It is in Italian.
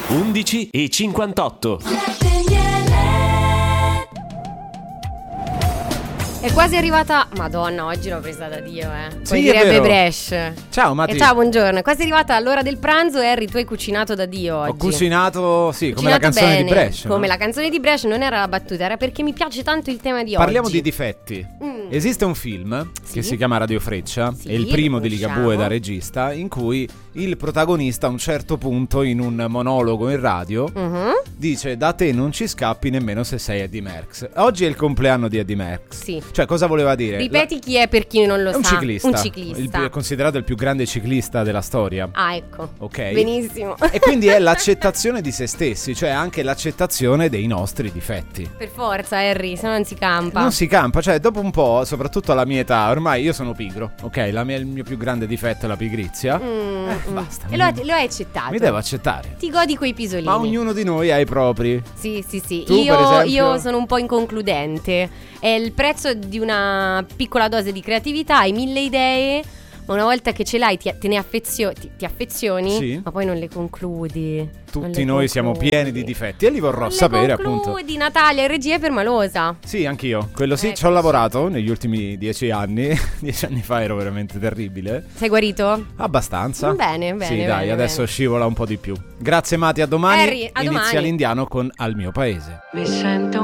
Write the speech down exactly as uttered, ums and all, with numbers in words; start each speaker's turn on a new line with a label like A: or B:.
A: undici e cinquantotto.
B: È quasi arrivata. Madonna, oggi l'ho presa da Dio, eh. Come
C: Sì,
B: direbbe Bresh.
C: Ciao Mati.
B: E ciao, buongiorno. È quasi arrivata l'ora del pranzo. Harry, tu hai cucinato da Dio oggi.
C: Ho cucinato, sì, come
B: Cucinato
C: la canzone
B: bene.
C: di Bresh, no?
B: Come la canzone di Bresh, non era la battuta, era perché mi piace tanto il tema di
C: Parliamo
B: oggi.
C: di difetti.
B: Mm.
C: Esiste un film
B: Sì.
C: che si chiama Radio Freccia,
B: Sì,
C: è il primo
B: lo
C: di Ligabue
B: conosciamo.
C: da regista, in cui il protagonista a un certo punto in un monologo in radio
B: Mhm.
C: dice: da te non ci scappi nemmeno se sei Eddie Merckx. Oggi è il compleanno di Eddie Merckx.
B: Sì.
C: Cioè, cosa voleva dire?
B: Ripeti chi è per chi non lo
C: La... È un
B: sa.
C: ciclista.
B: Un ciclista.
C: Il più- è considerato il più grande ciclista della storia.
B: Ah, ecco.
C: Ok.
B: Benissimo.
C: E quindi è l'accettazione di se stessi, cioè anche l'accettazione dei nostri difetti.
B: Per forza, Harry, se no non si campa.
C: Non si campa, cioè dopo un po', soprattutto alla mia età, ormai io sono pigro, ok? La mia- il mio più grande difetto è la pigrizia.
B: Mm,
C: Eh,
B: mm.
C: basta.
B: E lo, lo hai accettato.
C: Mi devo accettare.
B: Ti godi quei pisolini.
C: Ma ognuno di noi ha i propri.
B: Sì, sì, sì.
C: Tu,
B: io,
C: per esempio?
B: io sono un po' inconcludente. È il prezzo di una piccola dose di creatività. Hai mille idee, ma una volta che ce l'hai ti, te ne affezio- ti, ti affezioni,
C: Sì.
B: ma poi non le concludi. Non
C: Tutti
B: le
C: noi siamo
B: concludi.
C: pieni di difetti e li vorrò
B: Non le
C: sapere, appunto.
B: concludi, Natalia, in regia è permalosa.
C: Sì, anch'io. Quello sì,
B: Ecco,
C: ci ho
B: sì.
C: lavorato negli ultimi dieci anni. Dieci anni fa ero veramente terribile.
B: Sei guarito?
C: Abbastanza.
B: Bene, bene,
C: Sì, dai,
B: bene,
C: adesso
B: bene.
C: scivola un po' di più. Grazie Mati, a domani.
B: Harry, a
C: Inizia
B: domani.
C: l'indiano con Al mio paese.
D: Mi sento